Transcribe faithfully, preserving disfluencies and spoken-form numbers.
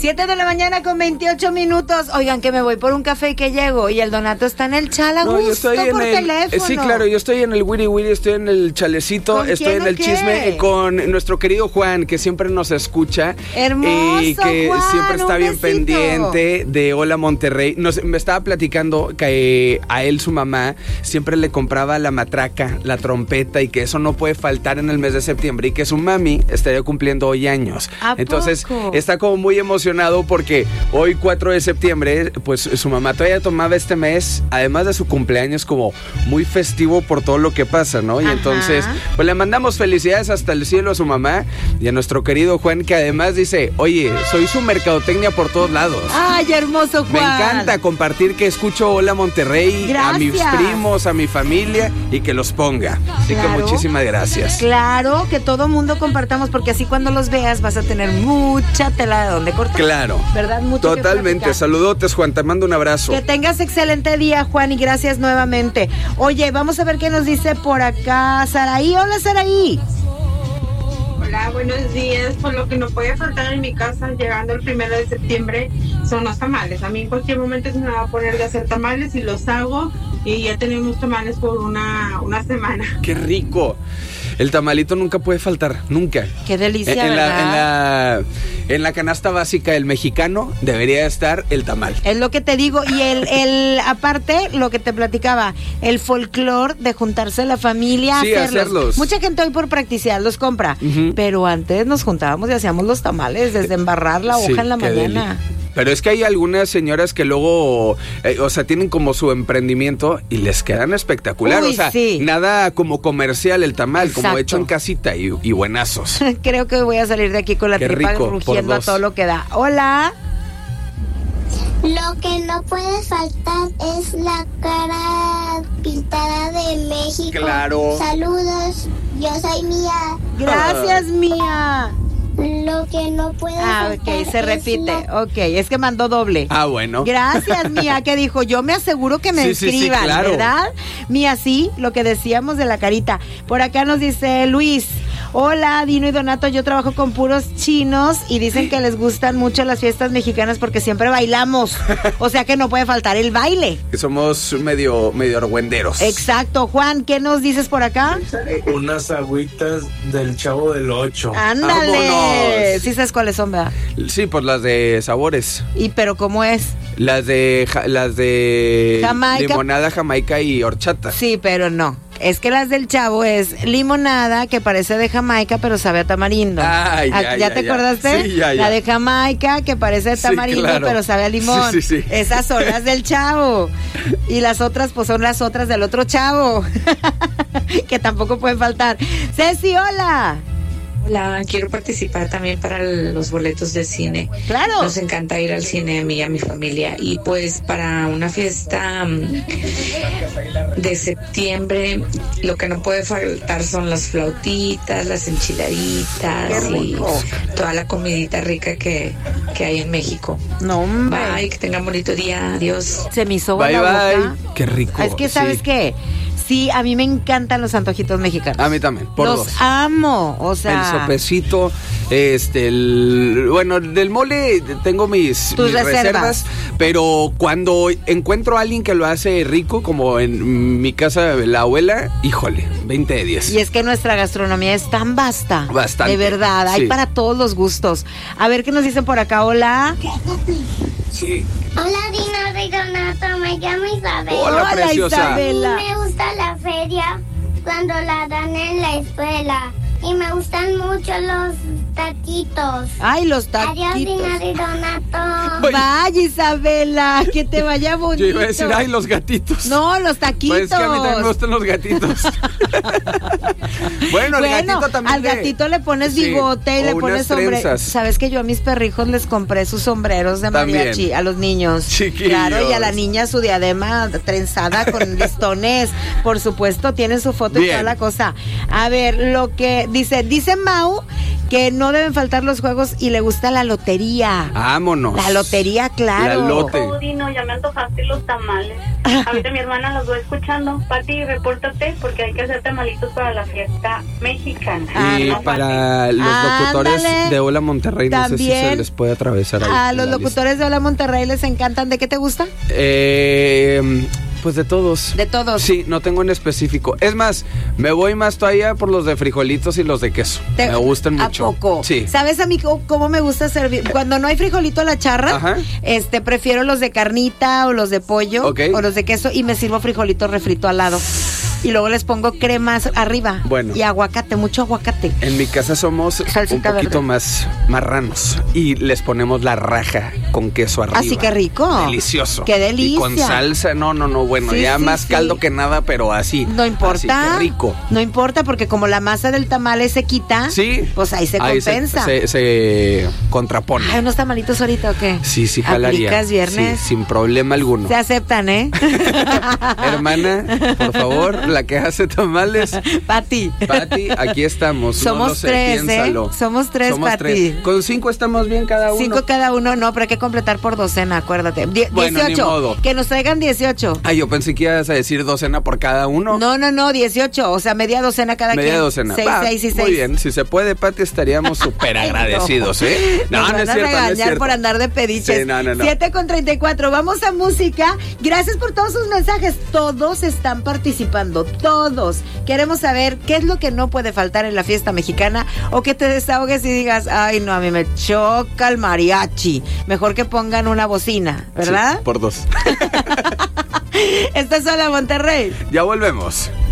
siete de la mañana con veintiocho minutos. Oigan, que me voy por un café y que llego. Y el Donato está en el chala, no, gusto yo estoy por en el, teléfono. Sí, claro, yo estoy en el Wiri Wiri, estoy en el chalecito, ¿Con estoy quién en o el qué? chisme con nuestro querido Juan, que siempre nos escucha. Hermoso, y que Juan, siempre está un bien besito. pendiente de Hola Monterrey. Nos, me estaba platicando que a él su mamá siempre le compraba la matraca, la trompeta, y que eso no puede faltar en el mes de septiembre, y que su mami estaría cumpliendo hoy años. ¿A Entonces poco? está como muy emocionado porque hoy cuatro de septiembre, pues su mamá todavía tomaba este mes, además de su cumpleaños, como muy festivo por todo lo que pasa, ¿no? Y Ajá. entonces, pues le mandamos felicidades hasta el cielo a su mamá y a nuestro querido Juan, que además dice, oye, soy su mercadotecnia por todos lados. Ay, hermoso Juan. Me encanta compartir que escucho Hola Monterrey, Gracias. a mis primos, a mi familia, y que los ponga. Así Claro. que muchísimas gracias. Claro, que todo mundo compartamos, porque así cuando los veas vas a tener mucha tela de donde cortar. Claro. ¿Verdad? Mucho que Totalmente. platicar. Saludotes, Juan. Te mando un abrazo. Que tengas excelente día, Juan, y gracias nuevamente. Oye, vamos a ver qué nos dice por acá Saraí. Hola, Saraí. Hola, buenos días. Pues lo que no puede faltar en mi casa llegando el primero de septiembre son los tamales. A mí en cualquier momento se me va a poner de hacer tamales y los hago, y ya tenemos tamales por una, una semana. ¡Qué rico! El tamalito nunca puede faltar, nunca. Qué delicia, en, en la, ¿verdad? en, la, en la canasta básica del mexicano debería estar el tamal. Es lo que te digo, y el, el aparte, lo que te platicaba, el folclor de juntarse la familia, Sí, hacerlos. hacerlos. Mucha gente hoy por practicidad los compra, Ujú. pero antes nos juntábamos y hacíamos los tamales, desde embarrar la hoja Sí, en la qué mañana. deli. Pero es que hay algunas señoras que luego, eh, o sea, tienen como su emprendimiento y les quedan espectacular. Uy, o sea, sí. nada como comercial el tamal, como Exacto. hecho en casita y, y buenazos. Creo que voy a salir de aquí con la Qué tripa rico, por rugiendo a dos. todo lo que da. Hola. Lo que no puede faltar es la cara pintada de México. Claro. Saludos, yo soy Mía. Gracias, Mía. Lo que no puede Ah, faltar ok, se es repite. la- Ok, es que mandó doble. Ah, bueno. Gracias, Mía, que dijo, yo me aseguro que me Sí, sí, sí, escriban, claro. ¿verdad? Mía, sí, lo que decíamos de la carita. Por acá nos dice Luis, hola, Dino y Donato, yo trabajo con puros chinos y dicen que les gustan mucho las fiestas mexicanas porque siempre bailamos. O sea que no puede faltar el baile. Que somos medio, medio argüenderos. Exacto. Juan, ¿qué nos dices por acá? Unas agüitas del Chavo del Ocho. Ándale. ¡Vámonos! Sí sabes cuáles son, ¿verdad? Sí, pues las de sabores. Y pero ¿cómo es? Las de ja- las de Jamaica. limonada, jamaica y horchata. Sí, pero no. Es que las del Chavo es limonada que parece de Jamaica, pero sabe a tamarindo. Ay, Ah, ya, ¿Ya ya, te ya. acordaste? Sí, ya, ya. La de Jamaica que parece de Sí, tamarindo, claro. pero sabe a limón. Sí, sí, sí. Esas son las del Chavo. Y las otras, pues son las otras del otro Chavo. Que tampoco pueden faltar. Ceci, hola. Hola, quiero participar también para los boletos de cine. Claro. Nos encanta ir al cine a mí y a mi familia. Y pues para una fiesta mm, de septiembre, lo que no puede faltar son las flautitas, las enchiladitas y toda la comidita rica que, que hay en México. No, hombre. Bye, que tengan bonito día. Adiós. Se me hizo agua Bye, la bye. boca. Qué rico. Es que, ¿sabes sí. qué? Sí, a mí me encantan los antojitos mexicanos. A mí también, por los dos. amo, o sea. El sopecito, este, el, bueno, del mole tengo mis, Tus mis reservas. reservas, pero cuando encuentro a alguien que lo hace rico, como en mi casa la abuela, híjole, veinte de diez. Y es que nuestra gastronomía es tan vasta. Bastante, De verdad, hay sí. para todos los gustos. A ver qué nos dicen por acá. Hola. Sí. Hola, Dino y Donato, me llamo Isabel. Hola, preciosa. Isabela. Y me gusta la feria cuando la dan en la escuela. Y me gustan mucho los taquitos. Ay, los Adiós, Dino taquitos. y Donato. Oye. Vaya, Isabela, que te vaya bonito. Yo iba a decir, ay, los gatitos. No, los taquitos. Pues es que a mí también me gustan los gatitos. bueno, el Bueno, gatito también. al de- gatito le pones Sí, bigote y o le unas pones sombrero. trenzas. Sabes que yo a mis perrijos les compré sus sombreros de También. mariachi a los niños. Chiquillos. Claro, y a la niña su diadema trenzada con listones. Por supuesto, tienen su foto y Bien. toda la cosa. A ver, lo que dice, dice Mau que no no deben faltar los juegos y le gusta la lotería. Vámonos. La lotería, claro. La lote. Oh, Dino, ya me antojaste los tamales. Ahorita mi hermana los va escuchando. Pati, repórtate porque hay que hacer tamalitos para la fiesta mexicana. Y Ah, no, para Pati. los locutores Ándale. de Hola Monterrey, no sé si También se les puede atravesar ahí A en los la locutores de Hola Monterrey les encantan. ¿De qué te gusta? lista. Eh, pues de todos. De todos. Sí, no tengo en específico. Es más, me voy más todavía por los de frijolitos y los de queso. Te- me gustan mucho. ¿A poco? Sí. ¿Sabes a mí cómo, cómo me gusta servir? Cuando no hay frijolito a la charra, Ajá. este, prefiero los de carnita o los de pollo Ok. o los de queso y me sirvo frijolito refrito al lado. Y luego les pongo cremas arriba. Bueno. Y aguacate, mucho aguacate. En mi casa somos Salsita un poquito verde. más marranos y les ponemos la raja con queso arriba. Así que rico. Delicioso. Qué delicia. Y con salsa, no, no, no, bueno, Sí, ya sí, más sí. caldo que nada, pero así. No importa. Así que rico. No importa porque como la masa del tamal es sequita, Sí. pues ahí se Ahí se- compensa. Se, se contrapone. Hay unos tamalitos ahorita o qué? Sí, sí, jalaría. ¿Aplicas viernes? Sí, sin problema alguno. Se aceptan, ¿eh? Hermana, por favor, la que hace tamales. Pati. Pati, aquí estamos. Somos no lo sé, tres, ¿eh? piénsalo. Somos tres, Somos Pati. tres. Con cinco estamos bien cada uno. Cinco cada uno, no, pero hay que completar por docena, acuérdate. Die- Bueno, ni dieciocho. modo. Que nos traigan dieciocho. Ay, yo pensé que ibas a decir docena por cada uno. No, no, no, dieciocho. O sea, media docena cada Media quien. docena. Seis, Va, seis y seis. Muy bien, si se puede, Pati, estaríamos súper Ay, no. agradecidos, ¿eh? Nos van no es a cierto, no es regañar cierto. por andar de pediches. Sí, no, no, no. siete con treinta y cuatro. Vamos a música. Gracias por todos sus mensajes. Todos están participando. Todos. Queremos saber qué es lo que no puede faltar en la fiesta mexicana o que te desahogues y digas, ay, no, a mí me choca el mariachi. Mejor que pongan una bocina, ¿verdad? Sí, por dos. Esta es Hola Monterrey. Ya volvemos.